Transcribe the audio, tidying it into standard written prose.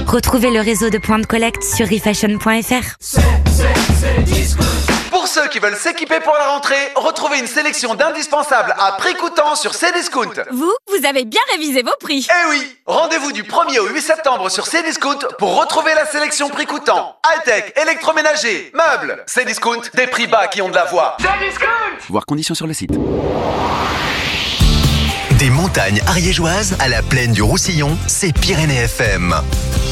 Retrouvez le réseau de points de collecte sur refashion.fr. Pour ceux qui veulent s'équiper pour la rentrée, retrouvez une sélection d'indispensables à prix coûtant sur Cdiscount. Vous avez bien révisé vos prix. Eh oui, rendez-vous du 1er au 8 septembre sur Cdiscount pour retrouver la sélection prix coûtant. High-tech, électroménager, meubles. Cdiscount, des prix bas qui ont de la voix. Cdiscount. Voir conditions sur le site. Des montagnes ariégeoises à la plaine du Roussillon, c'est Pyrénées FM.